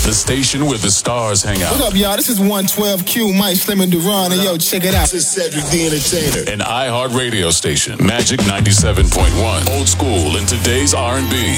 the station where the stars hang out. What up, y'all? This is 112Q, Mike Slim and Duran, and yo, check it out. This is Cedric the Entertainer. An iHeart radio station, Magic 97.1. Old school in today's R&B.